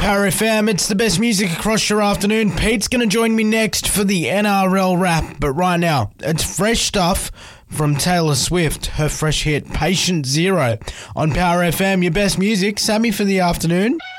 Power FM, it's the best music across your afternoon. Pete's going to join me next for the NRL wrap, but right now, it's fresh stuff from Taylor Swift, her fresh hit, Patient Zero, on Power FM, your best music. Sammy for the afternoon.